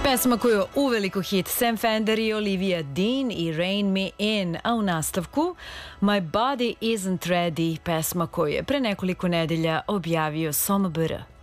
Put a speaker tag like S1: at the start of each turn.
S1: Pesma koju uveliko hit Sam Fender i Olivia Dean i Rein Me In, a u nastavku My Body Isn't Ready, pesma koju je pre nekoliko nedelja objavio SOMBR.